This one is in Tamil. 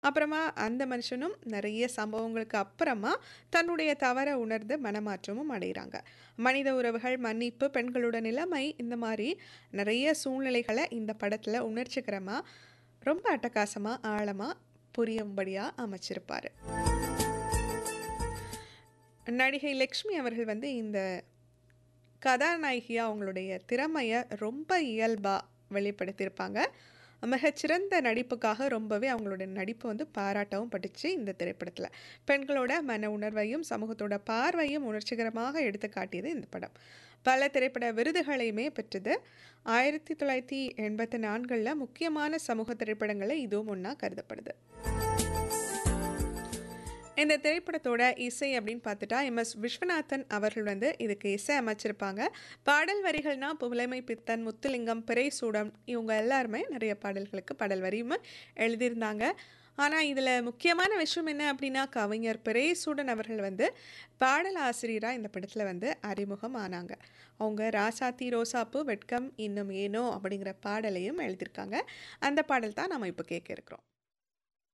அப்புறமா அந்த மனுஷனும் நிறைய சம்பவங்களுக்கு அப்புறமா தன்னுடைய தவற உணர்ந்து மனமாற்றமும் அடைகிறாங்க. மனித உறவுகள், மன்னிப்பு, பெண்களோட நிலைமை இந்த மாரி நிறைய சூழ்நிலைகள இந்த படத்துல உணர்ச்சிகரமா, ரொம்ப அட்டகாசமா, ஆழமா புரியும்படியா அமைச்சிருப்பாரு. நடிகை லக்ஷ்மி அவர்கள் வந்து இந்த கதாநாயகியா அவங்களுடைய திறமைய ரொம்ப இயல்பா வெளிப்படுத்தியிருப்பாங்க. மிகச்சிறந்த நடிப்புக்காக ரொம்பவே அவங்களோட நடிப்பு வந்து பாராட்டவும் பட்டுச்சு இந்த திரைப்படத்துல. பெண்களோட மன உணர்வையும், சமூகத்தோட பார்வையும் உணர்ச்சிகரமாக எடுத்துக் காட்டியது இந்த படம். பல திரைப்பட விருதுகளையுமே பெற்றது. 1984ல முக்கியமான சமூக திரைப்படங்கள்ல இதுவும் ஒண்ணா கருதப்படுது. இந்த திரைப்படத்தோட இசை அப்படின்னு பார்த்துட்டா, எம்.எஸ். விஸ்வநாதன் அவர்கள் வந்து இதுக்கு இசை அமைச்சிருப்பாங்க. பாடல் வரிகள்னா புலமை பித்தன், முத்துலிங்கம், பிறைசூடம் இவங்க எல்லாருமே நிறைய பாடல்களுக்கு பாடல் வரியும் எழுதியிருந்தாங்க. ஆனா, இதில முக்கியமான விஷயம் என்ன அப்படின்னா, கவிஞர் பிறைசூடன் அவர்கள் வந்து பாடல் ஆசிரியரா இந்த படத்தில வந்து அறிமுகம் ஆனாங்க. அவங்க "ராசாத்தி ரோசாப்பூ வெட்கம் இன்னும் ஏனோ" அப்படிங்கிற பாடலையும் எழுதியிருக்காங்க. அந்த பாடல் தான் நாம இப்ப கேட்க இருக்கிறோம்.